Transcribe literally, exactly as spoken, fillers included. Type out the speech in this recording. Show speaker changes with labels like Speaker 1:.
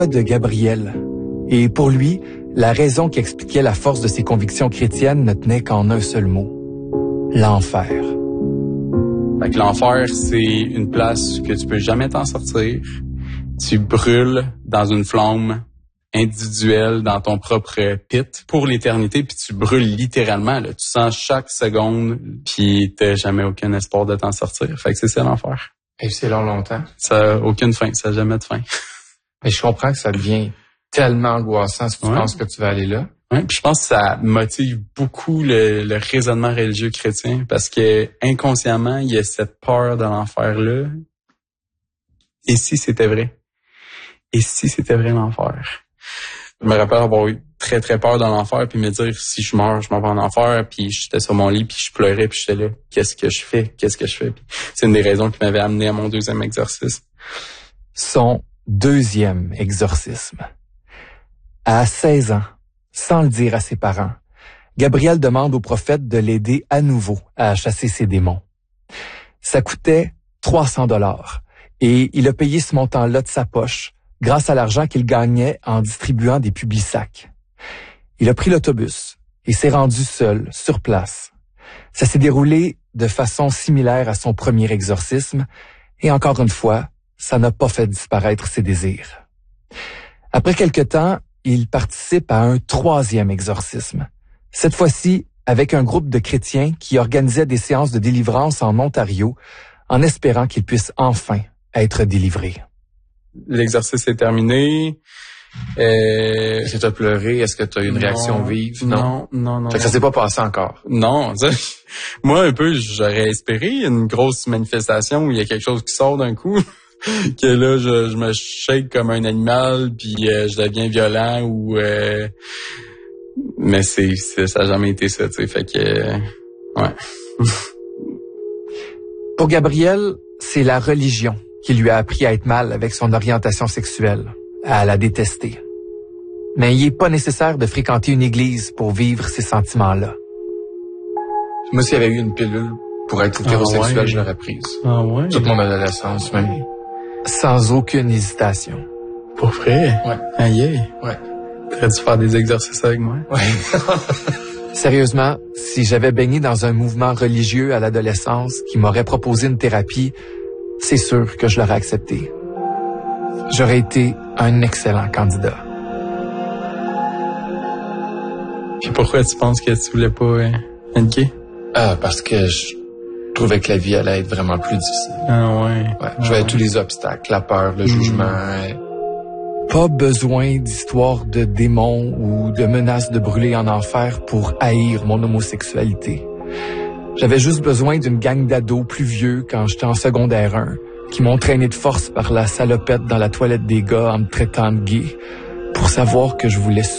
Speaker 1: de Gabriel. Et pour lui, la raison qui expliquait la force de ses convictions chrétiennes ne tenait qu'en un seul mot: l'enfer.
Speaker 2: Fait que l'enfer, c'est une place que tu peux jamais t'en sortir. Tu brûles dans une flamme individuelle dans ton propre pit pour l'éternité, puis tu brûles littéralement. Là. Tu sens chaque seconde, puis t'as jamais aucun espoir de t'en sortir. Fait que c'est ça l'enfer.
Speaker 3: Et c'est long longtemps?
Speaker 2: Ça a aucune fin, ça n'a jamais de fin.
Speaker 3: Mais je comprends que ça devient tellement angoissant si tu
Speaker 2: ouais.
Speaker 3: penses que tu vas aller là.
Speaker 2: Ouais, puis je pense que ça motive beaucoup le, le raisonnement religieux chrétien parce que inconsciemment, il y a cette peur de l'enfer-là. Et si c'était vrai? Et si c'était vrai l'enfer? Je me rappelle avoir eu très, très peur de l'enfer, puis me dire, si je meurs, je m'en vais en enfer, puis j'étais sur mon lit, puis je pleurais, puis j'étais là, qu'est-ce que je fais? Qu'est-ce que je fais? Puis c'est une des raisons qui m'avait amené à mon deuxième exorcisme.
Speaker 1: Son deuxième exorcisme. À seize ans, sans le dire à ses parents, Gabriel demande au prophète de l'aider à nouveau à chasser ses démons. Ça coûtait trois cents dollars, et il a payé ce montant-là de sa poche, grâce à l'argent qu'il gagnait en distribuant des publisacs. Il a pris l'autobus et s'est rendu seul, sur place. Ça s'est déroulé de façon similaire à son premier exorcisme, et encore une fois, ça n'a pas fait disparaître ses désirs. Après quelque temps, il participe à un troisième exorcisme. Cette fois-ci, avec un groupe de chrétiens qui organisait des séances de délivrance en Ontario, en espérant qu'il puisse enfin être délivré.
Speaker 2: L'exercice est terminé. Euh...
Speaker 3: Est-ce que tu as pleuré? Est-ce que tu as eu une
Speaker 2: non,
Speaker 3: réaction vive?
Speaker 2: Non, non, non.
Speaker 3: Fait que
Speaker 2: non.
Speaker 3: ça s'est pas passé encore?
Speaker 2: Non. Moi, un peu, j'aurais espéré une grosse manifestation où il y a quelque chose qui sort d'un coup. Que là, je, je me shake comme un animal, puis euh, je deviens violent, ou... Euh... Mais c'est, c'est ça n'a jamais été ça, tu sais. Fait que... Euh... Ouais.
Speaker 1: Pour Gabriel, c'est la religion qui lui a appris à être mal avec son orientation sexuelle, à la détester. Mais il n'est pas nécessaire de fréquenter une église pour vivre ces sentiments-là.
Speaker 3: Moi, s'il y avait eu une pilule pour être hétérosexuel,
Speaker 2: ah ouais.
Speaker 3: je l'aurais prise.
Speaker 2: Ah ouais?
Speaker 3: Toute mon adolescence, même.
Speaker 1: Sans aucune hésitation.
Speaker 2: Pour vrai?
Speaker 3: Ouais.
Speaker 2: Aïe, aïe.
Speaker 3: Ouais.
Speaker 2: T'aurais-tu faire des exercices avec moi?
Speaker 3: Ouais.
Speaker 1: Sérieusement, si j'avais baigné dans un mouvement religieux à l'adolescence qui m'aurait proposé une thérapie, c'est sûr que je l'aurais accepté. J'aurais été un excellent candidat.
Speaker 2: Puis pourquoi tu penses que tu voulais pas euh, être gay?
Speaker 3: Ah, parce que je trouvais que la vie allait être vraiment plus difficile.
Speaker 2: Ah ouais.
Speaker 3: Ouais.
Speaker 2: Ah
Speaker 3: Je voyais
Speaker 2: ouais.
Speaker 3: tous les obstacles, la peur, le mmh. jugement.
Speaker 1: Pas besoin d'histoires de démons ou de menaces de brûler en enfer pour haïr mon homosexualité. J'avais juste besoin d'une gang d'ados plus vieux quand j'étais en secondaire un, qui m'ont traîné de force par la salopette dans la toilette des gars en me traitant de gay, pour savoir que je voulais